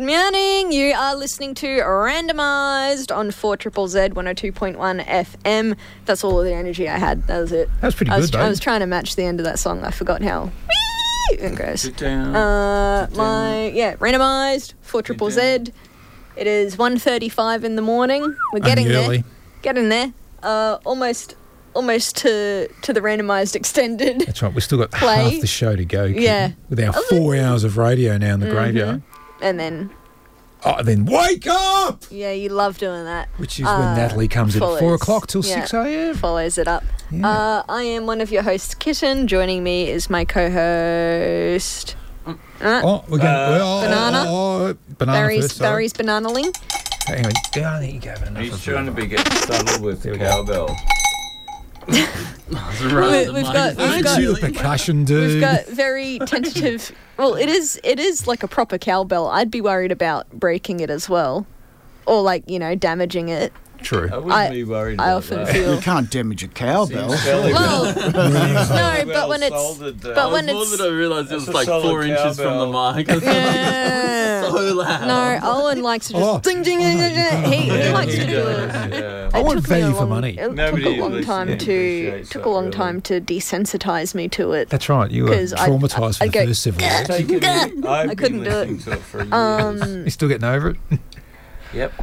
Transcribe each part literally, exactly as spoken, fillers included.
morning. You are listening to Randomised on four Z Z one oh two point one F M. That's all of the energy I had. That was it. That was pretty I was, good, I though. was trying to match the end of that song. I forgot how it goes. Sit down. Uh, Sit my down. yeah, Randomised four Z Z Z. It is one thirty-five in the morning. We're getting Only there. early. Getting there. Uh, almost, almost to to the Randomised extended. That's right. We've still got Play. half the show to go. Kitten, Yeah. With our four hours of radio now in the graveyard. And then Oh, then wake up! yeah, you love doing that. Which is Uh, when Natalie comes in at follows. four o'clock till Yeah. six a.m. Follows it up. Yeah. Uh, I am one of your hosts, Kitten. Joining me is my co-host. Uh, Oh, we're going Uh, well, Banana? Oh, oh, banana Barry's, first, sorry. Barry's Bananaling. Hang on. Yeah, I think you gave it enough. He's of trying to the- be getting subtle with There the we go. cowbell. We- we've got, we've Don't got, do the percussion, dude. we've got very tentative. Well, it is, it is like a proper cowbell. I'd be worried about breaking it as well, or like you know damaging it. True. I wouldn't I- be worried I about often that. feel. You can't damage a cowbell. Well, no, but when it's, Well-solded, uh, but when More it's, than I realised it That's was a like solid four inches from the cowbell. mic. yeah. So loud. No, Owen likes to just Oh. ding ding ding ding. ding. He, he Yeah, likes he to do does, it. yeah. I It want took me a value for long- money. It Nobody took a long listens time to to appreciates took that, a long really. time to desensitize me to it. That's right. You were 'Cause I'd- traumatised for I'd the go, first several years. Taken it. I've I been couldn't do it. listening to it for years. Um, You're still getting over it? Yep.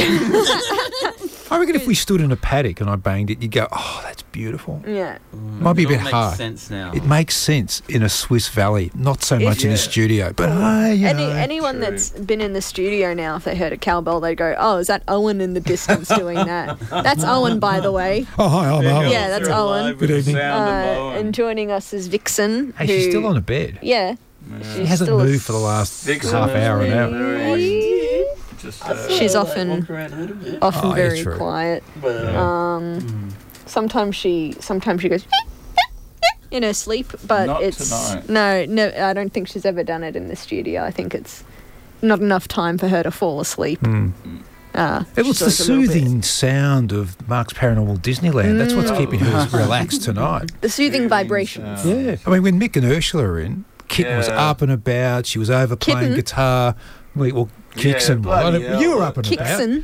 I reckon if we stood in a paddock and I banged it, you'd go, oh, that's beautiful. yeah. Might be a It bit all makes hard. sense now. It makes sense in a Swiss valley, not so much in Yeah. a studio. But, hey, you Any know. anyone True. that's been in the studio now, if they heard a cowbell, they go, "Oh, is that Owen in the distance doing that?" That's Owen, by the way. Oh, hi, I'm Owen. Yeah, that's You're Owen. alive with Good the evening. sound of Uh, Owen. and joining us is Vixen. Hey, who, she's still on a bed. Yeah. Yeah. She hasn't still a moved for the last Vixen half is hour, an really hour. very- Just, uh, She's often often Oh, yeah, very true. quiet. yeah. Um, sometimes she sometimes she goes in her sleep, but Not it's tonight. no, no. I don't think she's ever done it in the studio. I think it's not enough time for her to fall asleep. Mm. Uh, It was she's the always a little bit- soothing sound of Mark's Paranormal Disneyland. That's what's Mm. keeping her relaxed tonight. the soothing Soothing vibrations. sound. Yeah. I mean, when Mick and Ursula are in, Kitten was Yeah. up and about. She was over playing Kitten? guitar. Well, well Kixon. bloody well, you were hell. up and Kixon,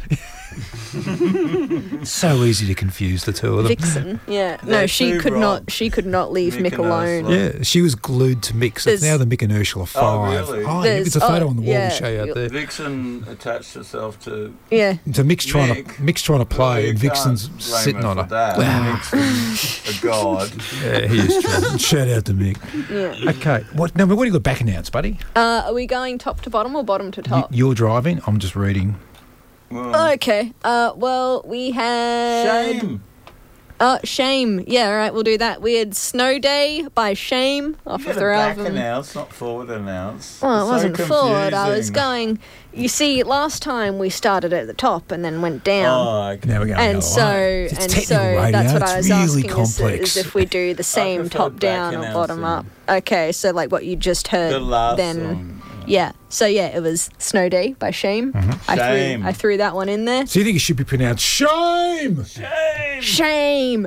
about. So easy to confuse the two of them. Vixen. Yeah, no, They're she two could not. Robs. She could not leave Mick Mick and alone. Ursula. Yeah, she was glued to Mick. So it's There's- now the Mick and Ursula five. really? Oh, There's- it's a photo oh, on the wall yeah. to show you out there. Vixen attached herself to. Yeah, So Mick's trying Mick. to Mick's trying to play, Well, you and Vixen's can't blame sitting her on for her. that. Wow. Vixen's a god. Yeah, he is true. Shout out to Mick. yeah. Okay, what? No, but what do you got back announced, buddy? Uh, are we going top to bottom or bottom to You, top? you're driving. I'm just reading. Well, Okay. Uh, well, we had. shame. Uh, Shame. Yeah, all right, we'll do that. We had Snow Day by Shame off You of got their a back album. announce, not forward announce. Well, it It's so wasn't forward. I was confusing. going. You see, last time we started at the top and then went down. Oh, okay. Now we're going. the and other so, way. It's and technical so radio. that's what I was it's really asking complex. is, is if we do the same prefer top back down or bottom up. announcing. Okay, so like what you just heard. The last then, song. yeah. So yeah, it was Snow Day by Shame. I Shame. threw I threw that one in there. So you think it should be pronounced shame? Shame. Shame,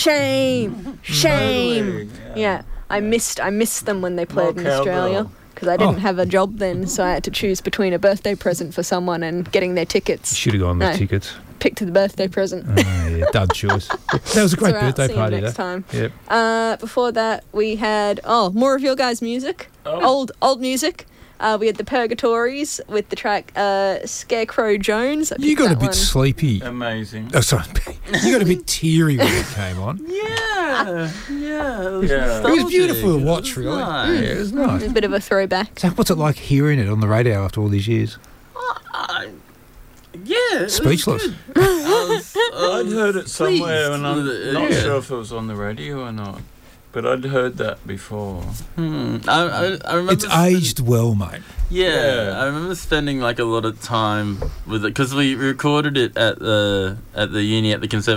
shame, shame. Totally, Yeah, I missed I missed them when they played More in Australia cowbell. because I didn't Oh. have a job then, so I had to choose between a birthday present for someone and getting their tickets. Should have gone the No. tickets. Picked the birthday present. Oh, yeah, dud choice. That was a great It's all right, birthday see you party, next though. time. Yep. Uh, before that, we had oh more of your guys' music, Oh. old old music. Uh, we had the Purgatories with the track uh, Scarecrow Jones. I You picked got a that bit one. sleepy. Amazing. Oh, sorry. You got a bit teary when it came on. Yeah, yeah. It was, Yeah. It was beautiful to nostalgic. watch, It was really. nice. Yeah, it was nice. A bit of a throwback. So what's it like hearing it on the radio after all these years? I- yeah, it was Speechless. good. I was, I I'd was heard it somewhere, pleased and I'm with it, not yeah. sure if it was on the radio or not. But I'd heard that before. Hmm. I, I, I remember. It's spend- aged well, mate. Yeah, Yeah. I remember spending like a lot of time with it because we recorded it at the at the uni at the Conservative